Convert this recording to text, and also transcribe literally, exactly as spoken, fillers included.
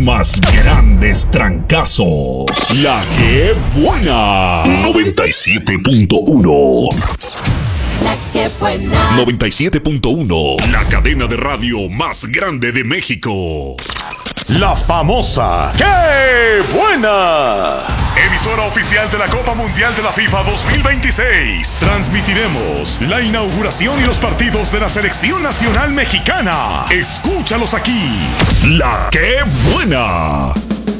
más grandes trancazos. La que buena. noventa y siete punto uno. La que buena. noventa y siete punto uno. La cadena de radio más grande de México. La famosa ¡Qué buena! Emisora oficial de la Copa Mundial de la FIFA dos mil veintiséis. Transmitiremos la inauguración y los partidos de la Selección Nacional Mexicana. Escúchalos aquí. La que buena.